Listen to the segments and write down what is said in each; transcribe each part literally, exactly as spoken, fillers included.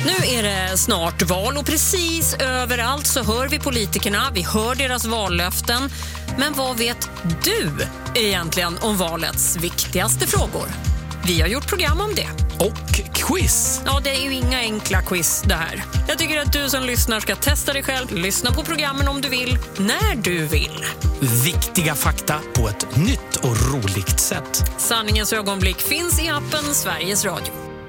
Nu är det snart val och precis överallt så hör vi politikerna, vi hör deras vallöften. Men vad vet du egentligen om valets viktigaste frågor? Vi har gjort program om det. Och quiz. Ja, det är ju inga enkla quiz det här. Jag tycker att du som lyssnar ska testa dig själv. Lyssna på programmen om du vill, när du vill. Viktiga fakta på ett nytt och roligt sätt. Sanningens ögonblick finns i appen Sveriges Radio.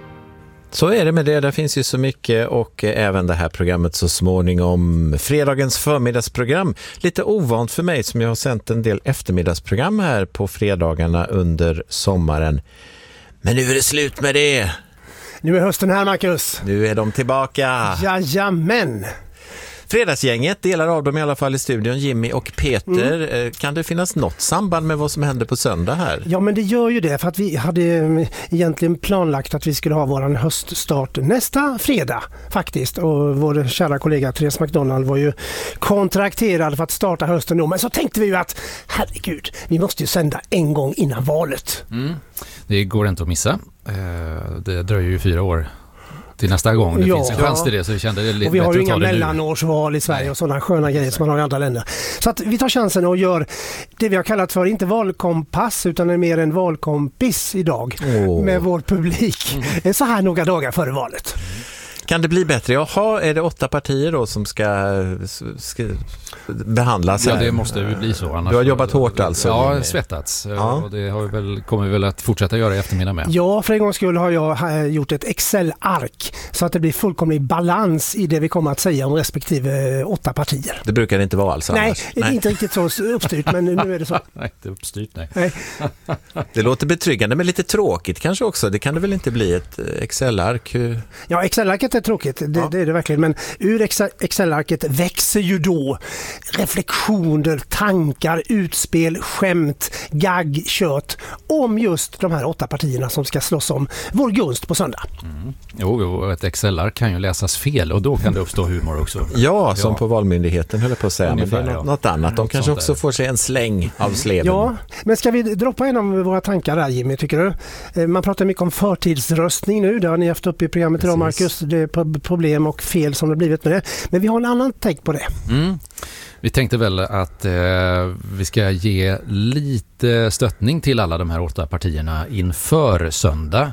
Så är det med det, där finns ju så mycket och även det här programmet så småningom. Fredagens förmiddagsprogram, lite ovant för mig som jag har sänt en del eftermiddagsprogram här på fredagarna under sommaren. Men nu är det slut med det. Nu är hösten här, Marcus. Nu är de tillbaka. Jajamän. Fredagsgänget, delar av dem i alla fall i studion, Jimmy och Peter. Mm. Kan det finnas något samband med vad som händer på söndag här? Ja, men det gör ju det, för att vi hade egentligen planlagt att vi skulle ha våran höststart nästa fredag faktiskt. Och vår kära kollega Therese McDonald var ju kontrakterad för att starta hösten då. Men så tänkte vi ju att, herregud, vi måste ju sända en gång innan valet. Mm. Det går inte att missa. Det dröjer ju fyra år till nästa gång. Det ja, finns en chans till det, så vi kände det lite. Och vi har ju inga det mellanårsval i Sverige. Nej. Och sådana sköna grejer som man har i andra länder. Så att vi tar chansen och gör det vi har kallat för inte valkompass utan är mer en valkompis idag oh. med vår publik. Mm. Så här några dagar före valet. Kan det bli bättre? Jaha, är det åtta partier då som ska, ska behandlas här? Ja, det måste ju bli så. Annars du har jobbat hårt alltså? Ja, svettats. Ja. Och det har vi väl, kommer vi väl att fortsätta göra i eftermiddag med. Ja, för en gång skull har jag gjort ett Excel-ark så att det blir fullkomlig balans i det vi kommer att säga om respektive åtta partier. Det brukar det inte vara alltså? Nej, nej. Inte riktigt så uppstyrt, men nu är det så. Nej, inte uppstyrt, nej. nej. Det låter betryggande, men lite tråkigt kanske också. Det kan det väl inte bli ett Excel-ark? Ja, Excel-arket är tråkigt, det, ja. det är det verkligen. Men ur Excel-arket växer ju då reflektioner, tankar, utspel, skämt, gagg, kött om just de här åtta partierna som ska slåss om vår gunst på söndag. Mm. Jo, jo, ett Excel-ark kan ju läsas fel och då kan det uppstå humor också. Ja, som ja. på Valmyndigheten höll på att säga. Ungefär, men det är ja. något annat. De något kanske också där. får sig en släng av sleven. Ja, men ska vi droppa en av våra tankar där, Jimmy, tycker du? Man pratar mycket om förtidsröstning nu. Det har ni haft upp i programmet idag, Marcus. Det är problem och fel som det blivit med det. Men vi har en annan take på det. Mm. Vi tänkte väl att eh, vi ska ge lite stöttning till alla de här åtta partierna inför söndag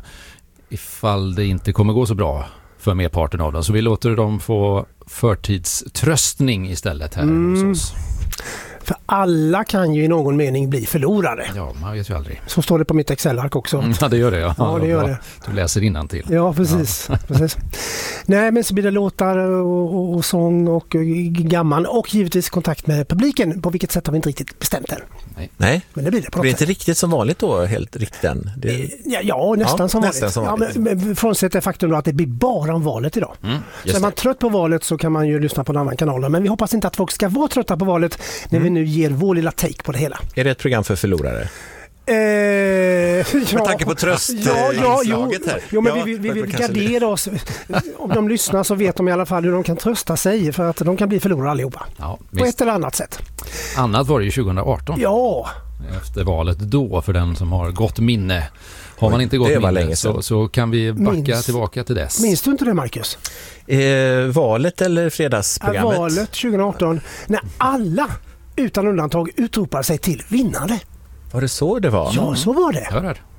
ifall det inte kommer gå så bra för merparten av dem. Så vi låter dem få förtidströstning istället här mm. hos oss. För alla kan ju i någon mening bli förlorare. Ja, man vet ju aldrig. Så står det på mitt Excel-ark också. Ja, det gör det. Ja, ja det gör det. Du läser innantill. Ja, precis. Ja. precis. Nej, men så blir det låtar och, och, och sång och gammal och givetvis kontakt med publiken. På vilket sätt har vi inte riktigt bestämt än. Nej. Nej. Men det blir det på något Det är sätt. inte riktigt som vanligt då, helt riktigt än. Det... Ja, ja, nästan ja, som nästan vanligt. Som vanligt. Ja, men, men frånsett det faktum då att det blir bara om valet idag. Mm, så är man trött på valet så kan man ju lyssna på en annan kanal. Men vi hoppas inte att folk ska vara trötta på valet när mm. vi nu ger vår lilla take på det hela. Är det ett program för förlorare? Eh, ja, med tanke på tröst ja, ja, jo, här. Jo, men ja, vi, vi, vi vill gardera oss. Om de lyssnar så vet de i alla fall hur de kan trösta sig för att de kan bli förlorare allihopa. Ja, på ett eller annat sätt. Annat var det ju tjugo arton. Ja. Efter valet då, för den som har gott minne. Har man inte gott minne så, så kan vi backa Minns. tillbaka till dess. Minns du inte det, Marcus? Eh, valet eller fredagsprogrammet? Ja, valet tjugo arton. När alla utan undantag utropar sig till vinnare. Var det så det var? Ja, så var det. Hör här.